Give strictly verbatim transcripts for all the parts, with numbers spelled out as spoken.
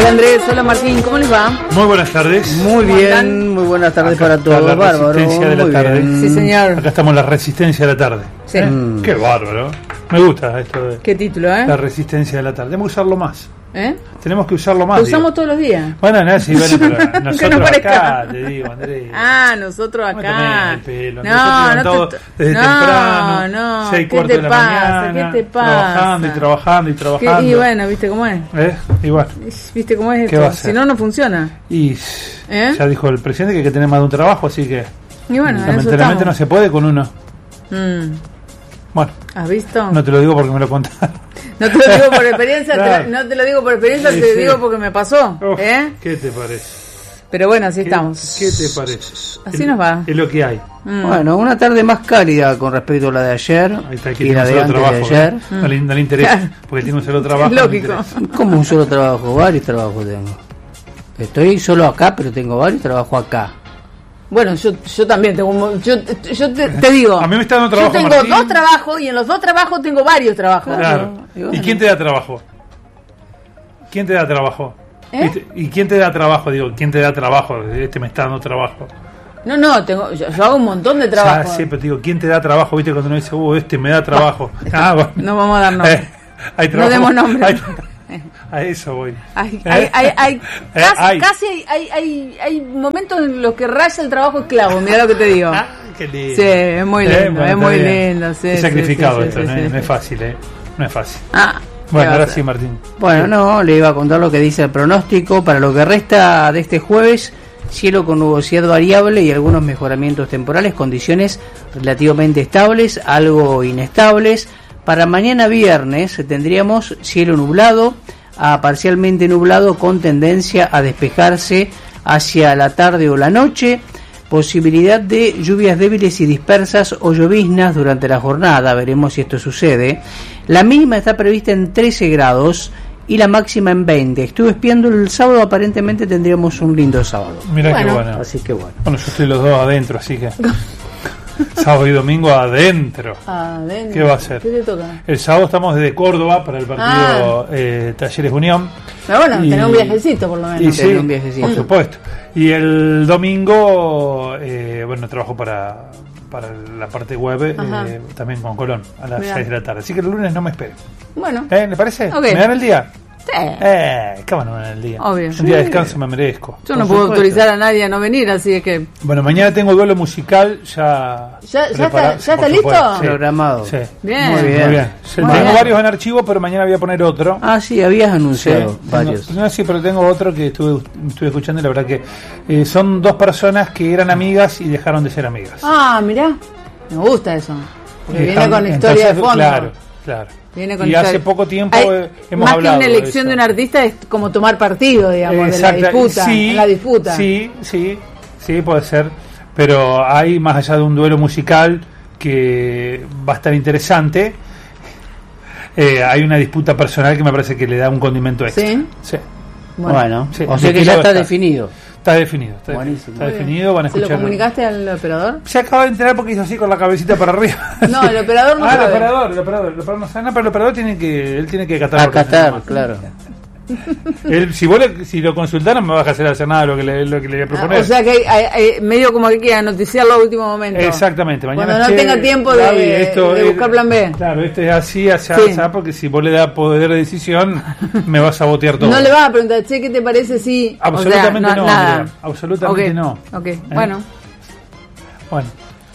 Hola Andrés, hola Martín, ¿cómo les va? Muy buenas tardes. Muy bien, muy buenas tardes acá para todos. La bárbaro, resistencia de la muy tarde. bien. Sí, señor. Acá estamos en la resistencia de la tarde. Sí. ¿Eh? Mm. Qué bárbaro. Me gusta esto de ¿Qué título, eh? la resistencia de la tarde. Tenemos que usarlo más. ¿Eh? Tenemos que usarlo más. Lo usamos digo. todos los días. Bueno, no, sí, bueno, pero nosotros parezca. acá, te digo, Andrés. Ah, nosotros No me tomes acá. el pelo, No, nosotros no levantamos te... desde no, temprano, no. seis ¿Qué cuartos te de la pasa? mañana, ¿Qué te pasa? trabajando y trabajando y ¿Qué? trabajando. Y bueno, ¿viste cómo es? ¿Eh? Y bueno. ¿Viste cómo es ¿Qué va a esto? ser? Si no, no funciona. Y ¿Eh? ya dijo el presidente que hay que tener más de un trabajo, así que Y bueno, en eso lamentablemente estamos. no se puede con uno. Mm. Bueno, ¿Has visto? no te lo digo porque me lo contaron. No te lo digo por experiencia, Claro. te lo- no te lo digo por experiencia, Sí, te sí. digo porque me pasó. Uf, ¿Eh? ¿Qué te parece? Pero bueno, así ¿Qué, estamos. ¿Qué te parece? Así Es- nos va. Es lo que hay. Mm. Bueno, una tarde más cálida con respecto a la de ayer Ahí está, que y tiene la un de solo antes trabajo. de ayer. ¿eh? No, le, no le interesa, porque tiene un solo trabajo. Es no le lógico. interesa. Como un solo trabajo, varios trabajos tengo. Estoy solo acá, pero tengo varios trabajos acá. Bueno, yo, yo también tengo un mo- yo, yo te, te digo, A mí me está dando trabajo, yo tengo Martín. dos trabajos y en los dos trabajos tengo varios trabajos. Claro. Y bueno. ¿Y quién te da trabajo? ¿Quién te da trabajo? ¿Eh? ¿Viste? ¿Y quién te da trabajo? Digo, ¿quién te da trabajo? Este me está dando trabajo. No, no, tengo, yo, yo hago un montón de Ya, trabajo. sí, pero te digo, ¿quién te da trabajo? ¿Viste? Cuando uno dice, uh, este me da trabajo. Ah, bueno. No vamos a dar nombre. Eh, hay No trabajo. demos nombre. Hay- a eso voy. Hay, ¿Eh? hay, hay, hay- Eh, casi, hay. casi hay, hay, hay, hay momentos en los que raya el trabajo esclavo, mira lo que te digo. Ah, qué lindo. Sí, es muy Eh, lindo, bueno, es está muy bien. lindo. Sí, Es sí, sacrificado sí, esto, sí, no, sí, es, sí. no es fácil, ¿eh? No es fácil. Ah, Bueno, ¿qué va ahora a sí, hacer? Martín. Bueno, no, le iba a contar lo que dice el pronóstico. Para lo que resta de este jueves, cielo con nubosidad variable y algunos mejoramientos temporales, condiciones relativamente estables, algo inestables. Para mañana viernes tendríamos cielo nublado a parcialmente nublado con tendencia a despejarse hacia la tarde o la noche. Posibilidad de lluvias débiles y dispersas o lloviznas durante la jornada, veremos si esto sucede. La mínima está prevista en trece grados y la máxima en veinte. Estuve espiando el sábado, aparentemente tendríamos un lindo sábado. Mira Bueno. qué bueno. Así que bueno. Bueno, yo estoy los dos adentro, así que. Sábado y domingo adentro. Adentro. ¿Qué va a ser? ¿Qué te toca? El sábado estamos desde Córdoba para el partido eh, Talleres Unión. Pero bueno, Y- tener un viajecito por lo menos. Y sí, Tener un viajecito. por supuesto. Y el domingo, eh, bueno, trabajo para, para la parte web, Ajá. eh, también con Colón, a las Mirá. seis de la tarde. Así que el lunes no me espero. Bueno, ¿Eh? ¿Le parece? Ok. ¿Me dan el día? sí. Eh, ¿qué van a dar el día? Obvio. Un día de descanso me merezco. Yo no por puedo supuesto. autorizar a nadie a no venir, así es que... Bueno, mañana tengo duelo musical ya. ¿Ya- ya preparado, está- ya por está supuesto, listo? sí. Programado. Sí. Bien. Muy bien. Muy bien. Sí, Muy tengo bien. varios en archivo, pero mañana voy a poner otro. Ah, sí, habías anunciado Sí, varios. tengo- no, sí, pero tengo otro que estuve, estuve escuchando y la verdad que eh, son dos personas que eran amigas y dejaron de ser amigas. Ah, mirá, me gusta eso. Porque viene Dejaron- con historia de entonces, fondo. Claro, claro. Viene con Y historia. hace poco tiempo Hay- eh, hemos más hablado que una elección de, de, eso. un artista es como tomar partido, digamos, de la Exacta- disputa. sí, en la disputa. Sí, sí, sí, puede ser. Pero hay, más allá de un duelo musical que va a estar interesante, eh, hay una disputa personal que me parece que le da un condimento extra. ¿Sí? Sí. Bueno, Bueno, sí, o sea de que que ya lo está está. definido. Está definido. Está, Buenísimo. está muy bien. definido, van a ¿Se lo escuchar. comunicaste al operador? Se acaba de enterar porque hizo así con la cabecita para arriba. No, el operador no ah, sabe. el operador, el operador, el operador no sabe nada, pero el operador tiene que, él tiene que acatar. lo que Acatar, hacemos. claro. Él, si vos le, si lo consultaran, me vas a hacer hacer nada de lo que le, lo que le voy a Ah, proponer. o sea que hay, hay- hay medio como que quiera noticiarlo a último momento. Exactamente. Mañana, Cuando no che, tenga tiempo de- Gaby, de buscar plan B. Claro, esto es así, así, Sí. así, porque si vos le das poder de decisión, me vas a botear todo. No le vas a preguntar, che, ¿qué te parece si...? Absolutamente o sea, no, nada. Andrea, absolutamente Ok, no. Ok, ¿Eh? bueno. Bueno,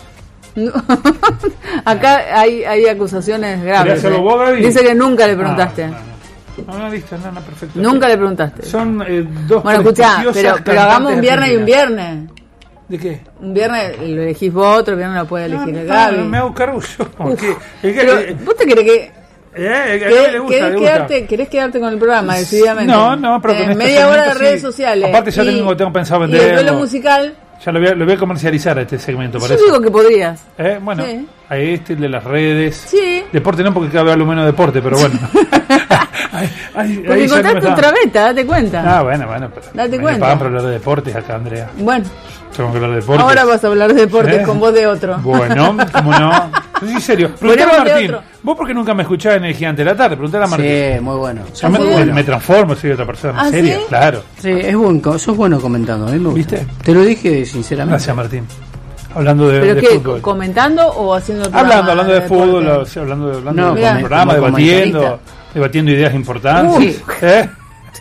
Acá hay, hay acusaciones graves. ¿querés hacerlo eh. vos, Gaby? Dice que nunca le preguntaste. Ah, no, no, no, listo, no, no, perfecto. Nunca le preguntaste. Son eh, dos Bueno, escuchá, prestigiosas pero, pero hagamos un cantantes viernes y un argentinas. viernes. ¿De qué? Un viernes lo elegís vos, otro viernes lo puede No, elegir no, Gaby. no, me hago cargo yo. Uf, porque el que- pero, eh, ¿vos te querés que eh, a Gaby querés, le gusta, querés le gusta. quedarte, querés quedarte con el programa, decididamente? No, no, pero con Eh, este media hora de segmento redes sí. sociales. Aparte ya y- tengo- tengo pensado Y el venderlo. duelo musical, Ya lo voy a, lo voy a comercializar a este segmento, yo parece. digo que podrías. ¿Eh? Bueno, Sí. a este, el de las redes. Sí. Deporte no, porque cada vez hablo menos de deporte, pero bueno. Ahí- ahí- Porque ahí ya no me encontraste está- otra beta, date cuenta. Ah, bueno, bueno. Pero Date me cuenta. pagan por hablar de deportes acá, Andrea. Bueno, Tengo que hablar de deportes. ahora vas a hablar de deportes ¿Eh? con voz de otro. Bueno, como no. Sí, en serio. Preguntale a Ponemos de Martín. otro. Vos porque nunca me escuchás en el Gigante de la Tarde, preguntale a Martín. Sí, muy bueno. Yo me, me, me transformo, soy otra persona más ¿Ah, seria, sí? claro. Sí, es buen, co- sos bueno comentando, a mí me gusta. ¿Viste? Te lo dije sinceramente. Gracias, Martín. Hablando de, ¿Pero de qué? fútbol. ¿Comentando o haciendo el programa? Hablando, hablando de fútbol, deporte? o sea, hablando, de- hablando No, del como- programa, como debatiendo, comentarista. debatiendo ideas importantes. Uy. ¿Eh?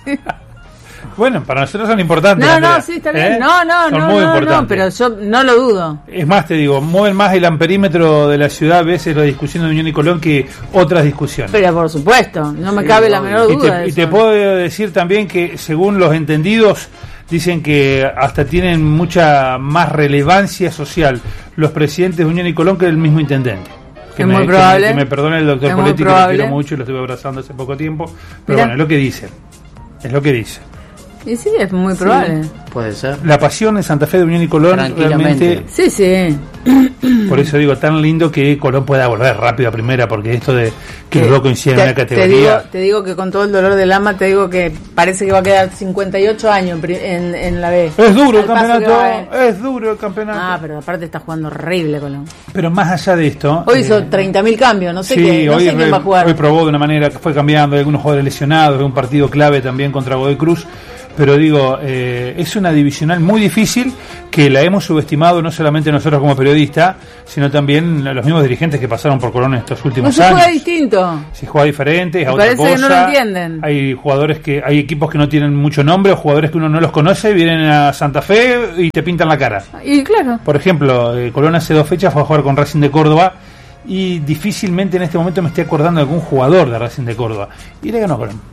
Bueno, para nosotros son importantes. No, las no, ideas, sí, está ¿eh? bien. No, no, Son no, muy no, importantes. no, pero yo no lo dudo. Es más, te digo, mueven más el amperímetro de la ciudad a veces la discusión de Unión y Colón que otras discusiones. Pero por supuesto, no me cabe la menor Y duda te, de y te eso. puedo decir también que según los entendidos dicen que hasta tienen mucha más relevancia social los presidentes de Unión y Colón que el mismo intendente. Que Es me, muy que probable. me- que me perdone el doctor Es muy Poletti, que lo probable. quiero mucho y lo estuve abrazando hace poco tiempo. Pero Mirá. bueno, es lo que dicen. Es lo que dicen. Y sí, es muy probable. Puede ser. La pasión en Santa Fe de Unión y Colón Tranquilamente. realmente, Sí, sí. por eso digo, tan lindo que Colón pueda volver rápido a primera, porque esto de que los dos coinciden en una te, te digo, categoría. te digo que con todo el dolor del alma, te digo que parece que va a quedar cincuenta y ocho años en, pri- en, en la B. Es duro el Al paso que campeonato, va, eh. es duro el campeonato. Ah, pero aparte está jugando horrible, Colón. Pero más allá de esto. Hoy eh, hizo treinta mil cambios, no sé, sí, qué, no hoy, sé quién re- va a jugar. hoy probó de una manera que fue cambiando, hay algunos jugadores lesionados, de un partido clave también contra Godoy Cruz. Pero digo, eh, es una divisional muy difícil que la hemos subestimado no solamente nosotros como periodistas, sino también los mismos dirigentes que pasaron por Colón en estos No últimos se años. juega distinto. Se juega diferente, es Me a otra parece cosa. que no lo entienden. Hay jugadores que, hay equipos que no tienen mucho nombre, o jugadores que uno no los conoce, vienen a Santa Fe y te pintan la cara. Y claro. Por ejemplo, eh, Colón hace dos fechas fue a jugar con Racing de Córdoba y difícilmente en este momento me estoy acordando de algún jugador de Racing de Córdoba. Y le ganó a Colón.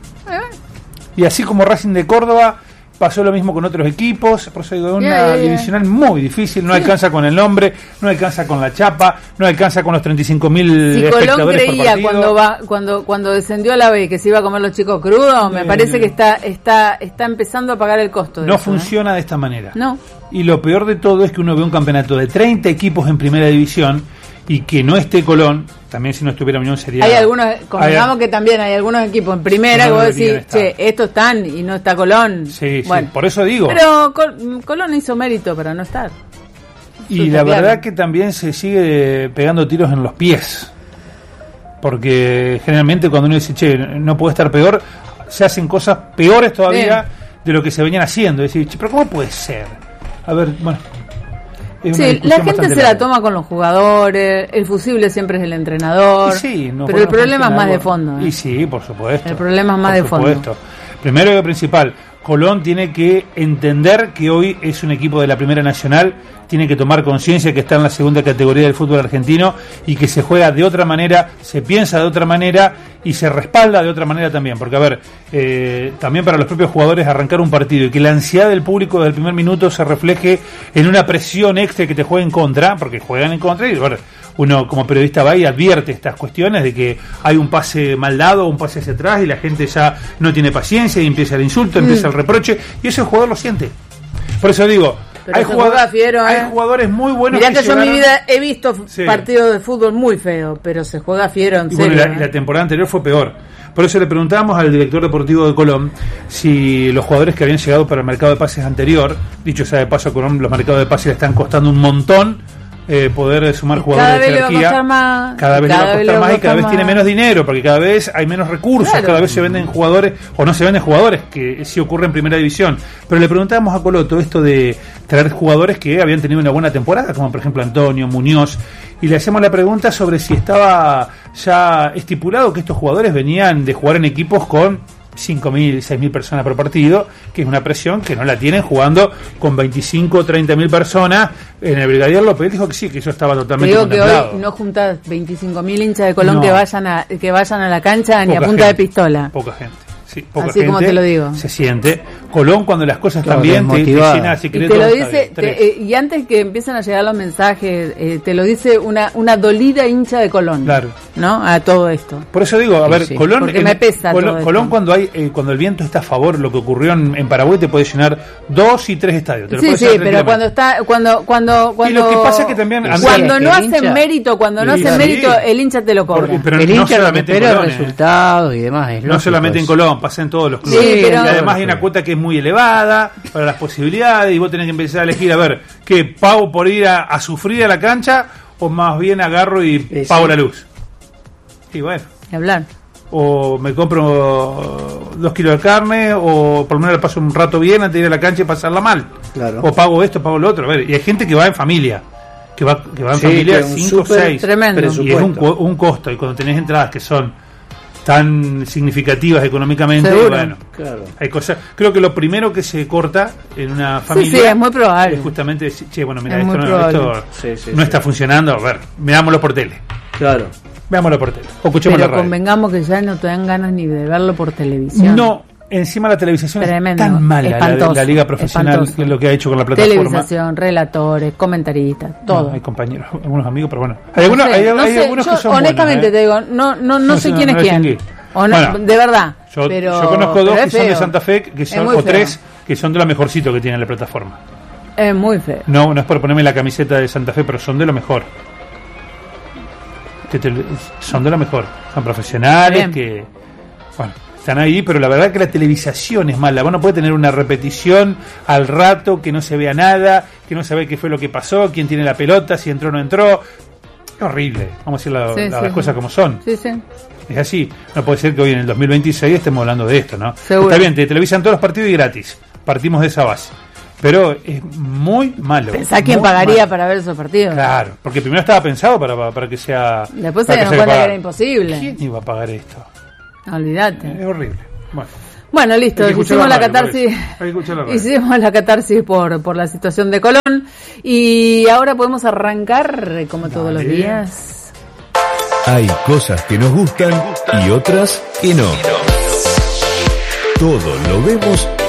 Y así como Racing de Córdoba, pasó lo mismo con otros equipos. Por eso digo, es una Yeah, yeah, yeah. divisional muy difícil. No Sí. alcanza con el nombre, no alcanza con la chapa, no alcanza con los treinta y cinco mil Si Colón espectadores por creía partido. cuando va, cuando cuando descendió a la B que se iba a comer los chicos crudos, me Eh, parece que está está está empezando a pagar el costo. De No eso, ¿eh? funciona de esta manera. No. Y lo peor de todo es que uno ve un campeonato de treinta equipos en primera división y que no esté Colón, también si no estuviera Unión sería... Hay algunos, convengamos Hay- que también hay algunos equipos en primera No que vos deberían decís, estar. che, estos están y no está Colón. Sí, sí, Bueno, por eso digo. pero Col- Colón hizo mérito para no estar. Y Está la claro. verdad que también se sigue pegando tiros en los pies. Porque generalmente cuando uno dice, che, no puede estar peor, se hacen cosas peores todavía de lo que se venían haciendo. Es decir, che, pero ¿cómo puede ser? A ver, bueno. es una Sí, discusión la gente bastante se la larga. toma con los jugadores, el fusible siempre es el entrenador, Y sí, no pero el podemos problema es mencionar más de algo. fondo. ¿eh? Y sí, por supuesto. El problema es más por de fondo. supuesto. Primero y principal, Colón tiene que entender que hoy es un equipo de la Primera Nacional, tiene que tomar conciencia que está en la segunda categoría del fútbol argentino y que se juega de otra manera, se piensa de otra manera y se respalda de otra manera también. Porque, a ver, eh, también para los propios jugadores arrancar un partido y que la ansiedad del público desde el primer minuto se refleje en una presión extra que te juegue en contra, porque juegan en contra y, bueno, uno como periodista va y advierte estas cuestiones de que hay un pase mal dado, un pase hacia atrás y la gente ya no tiene paciencia y empieza el insulto, empieza el reproche y eso el jugador lo siente. Por eso digo, Pero hay, se jugadores, juega fiero, hay ¿eh? jugadores muy buenos. Mirá que yo en mi llegaron- vida he visto f- Sí. partidos de fútbol muy feos, pero se juega fiero en Y bueno, serio. la, y ¿eh? la temporada anterior fue peor. Por eso le preguntábamos al director deportivo de Colón si los jugadores que habían llegado para el mercado de pases anterior, dicho sea de paso, a Colón los mercados de pases le están costando un montón eh, poder sumar jugadores Cada de vez le va a jerarquía. costar más. Cada vez le va a costar más y cada vez más. tiene menos dinero, porque cada vez hay menos recursos, Claro. cada vez se venden jugadores, o no se venden jugadores, que sí ocurre en primera división. Pero le preguntábamos a Coloto esto de traer jugadores que habían tenido una buena temporada, como por ejemplo Antonio, Muñoz, y le hacemos la pregunta sobre si estaba ya estipulado que estos jugadores venían de jugar en equipos con cinco mil, seis mil personas por partido, que es una presión que no la tienen jugando con veinticinco o treinta mil personas. En el Brigadier López dijo que sí, que eso estaba Te totalmente digo que contemplado. hoy no juntas veinticinco mil hinchas de Colón No. que vayan a que vayan a la cancha ni a Poca punta gente, de pistola. Poca gente. Sí, poca Así gente como te lo digo. Se siente. Colón, cuando las cosas Claro, están bien, te, te desmotivada. llena de Y secretos. te lo está dice, bien, tres. te- eh, y antes que empiecen a llegar los mensajes, eh, te lo dice una una dolida hincha de Colón. Claro. ¿No? A todo esto. Por eso digo, a Sí, ver, sí. Colón, Porque en- me pesa Colón, todo Colón esto. cuando hay eh, cuando el viento está a favor, lo que ocurrió en, en Paraguay te puede llenar dos y tres estadios. Te lo Sí, puedo sí, llenar pero cuando tranquilamente. está cuando cuando cuando Y lo que pasa es que también Sí, cuando sí, no el hacen hincha- mérito, cuando no Sí, hacen sí. mérito, el hincha te lo cobra. Porque- pero el no hincha lo que solamente en espera es Colón, eh. resultados y demás. Es No lógico solamente en eso. Colón, pasa en todos los clubes. Sí, pero- Y además hay una cuota que es muy elevada para las posibilidades y vos tenés que empezar a elegir, a ver, ¿qué pago por ir a, a sufrir a la cancha o más bien agarro y Sí, pago sí. la luz? Y bueno. Y hablar. O me compro dos kilos de carne, o por lo menos le paso un rato bien antes de ir a la cancha y pasarla mal. Claro. O pago esto, pago lo otro. A ver, y hay gente que va en familia, que va, que va en Sí, familia que un cinco o súper seis. tremendo. Y es un, co- un costo. Y cuando tenés entradas que son tan significativas económicamente, Seguro. bueno, Claro. hay cosas. Creo que lo primero que se corta en una Sí, familia sí, es muy probable. es justamente decir, che, bueno, mira, Es esto, muy no, esto probable. Sí, sí, no sí. está funcionando. A ver, veámoslo por tele. Claro. Veámoslo por tele. O escuchemos la Pero radio. convengamos que ya no te dan ganas ni de verlo por televisión. No, encima la televisión Tremendo, es tan mala, la, espantoso, la liga profesional, espantoso. que es lo que ha hecho con la plataforma. Televisación, relatores, comentaristas, todo. No, hay compañeros, algunos amigos, pero bueno. Hay, algunos, No sé, hay, no hay sé, algunos yo que son honestamente buenos, te ¿eh? digo, no, no, no, No sé sé, quién no es quién. distinguí. O no, Bueno, de verdad. Yo, pero, yo conozco dos pero que es son de feo. Santa Fe, que Es son, muy o feo. tres, que son de lo mejorcito que tiene la plataforma. Es muy feo. No, no es por ponerme la camiseta de Santa Fe, pero son de lo mejor. Que te- son de lo mejor. Son profesionales, Bien. que bueno, están ahí, pero la verdad que la televisación es mala. Vos no podés tener una repetición al rato, que no se vea nada, que no se ve qué fue lo que pasó, quién tiene la pelota, si entró o no entró. Es horrible, vamos a decir la- Sí, la- sí, las sí. cosas como son. Sí, sí. Es así. No puede ser que hoy en el dos mil veintiséis estemos hablando de esto, ¿no? Seguro. Está bien, te televisan todos los partidos y gratis. Partimos de esa base. Pero es muy malo. Pensá quién muy pagaría malo. para ver esos partidos. Claro, porque primero estaba pensado para, para que sea. Después se para dieron sea cuenta que pagado. era imposible. ¿Quién iba a pagar esto? Olvídate. Es horrible. Bueno, Bueno, listo, Hay que escuchar hicimos la la radio, catarsis. parece. Hay que escuchar la radio. Hicimos la catarsis por, por la situación de Colón. Y ahora podemos arrancar eh, como todos los Dale. días. Hay cosas que nos gustan y otras que no. Todo lo vemos